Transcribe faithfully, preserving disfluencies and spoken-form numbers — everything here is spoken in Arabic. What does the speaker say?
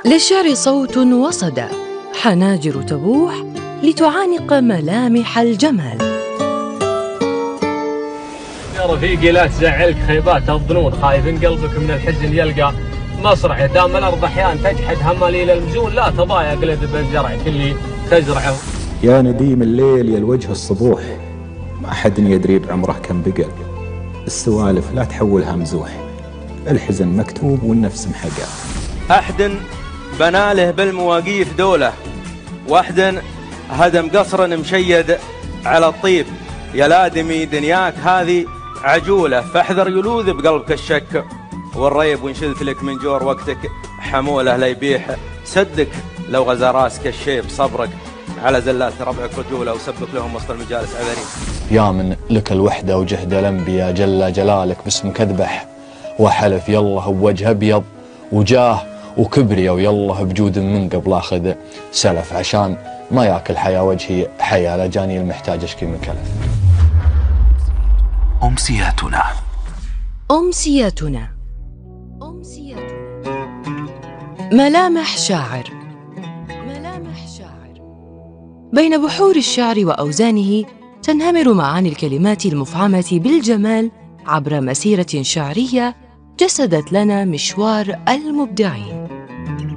للشعر صوت وصدى، حناجر تبوح لتعانق ملامح الجمال. يا رفيقي لا تزعلك خيبات الظنون، خايف إن قلبك من الحزن يلقى مصرع. دام الأرض أحيان تجحد هماليل المزون، لا تضايق لذب الزرع كل تزرعه. يا نديم الليل يا الوجه الصبوح، ما حد يدري بعمره كم بقى. السوالف لا تحولها مزوح، الحزن مكتوب والنفس محقة. أحد بناله بالمواقيف دولة، واحد هدم قصر مشيد على الطيب. يا لادمي دنياك هذه عجولة، فاحذر يلوذ بقلبك الشك والريب، وانشدت لك من جور وقتك حمولة لا يبيح سدك. لو غزا راسك الشيب صبرك على زلات ربعك رجولة، وسبك لهم وسط المجالس عذرين. يا من لك الوحدة وجهد الأنبياء، جل جلالك باسمك أذبح وحلف يالله بوجه أبيض وجاه وكبريا، ويالله بجود من قبل أخذ سلف، عشان ما ياكل حيا وجهي حيا لجاني المحتاج أشكي من كلف. أمسياتنا أمسياتنا أمسياتنا ملامح شاعر. ملامح شاعر. بين بحور الشعر وأوزانه تنهمر معاني الكلمات المفعمة بالجمال عبر مسيرة شعرية جسدت لنا مشوار المبدعين.